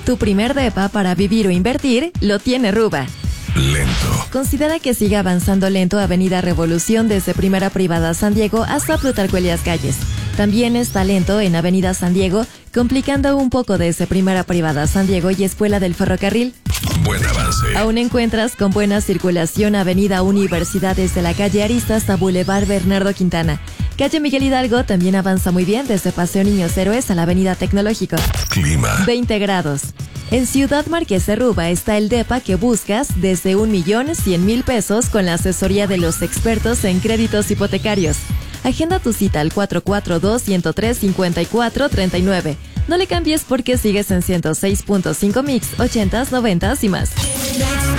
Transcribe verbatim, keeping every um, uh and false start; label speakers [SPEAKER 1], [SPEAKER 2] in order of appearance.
[SPEAKER 1] Tu primer depa para vivir o invertir lo tiene Ruba.
[SPEAKER 2] Lento.
[SPEAKER 1] Considera que sigue avanzando lento Avenida Revolución desde Primera Privada San Diego hasta Plutarco Elías Calles. También está lento en Avenida San Diego, complicando un poco desde Primera Privada San Diego y Escuela del Ferrocarril.
[SPEAKER 2] Buen avance.
[SPEAKER 1] Aún encuentras con buena circulación Avenida Universidad desde la calle Arista hasta Boulevard Bernardo Quintana. Calle Miguel Hidalgo también avanza muy bien desde Paseo Niños Héroes a la Avenida Tecnológico.
[SPEAKER 2] Clima.
[SPEAKER 1] veinte grados. En Ciudad Marqués de Ruba está el depa que buscas desde un millón cien mil pesos con la asesoría de los expertos en créditos hipotecarios. Agenda tu cita al cuatro cuatro dos, uno cero tres, cinco cuatro tres nueve. No le cambies porque sigues en ciento seis punto cinco Mix, ochentas, noventas y más.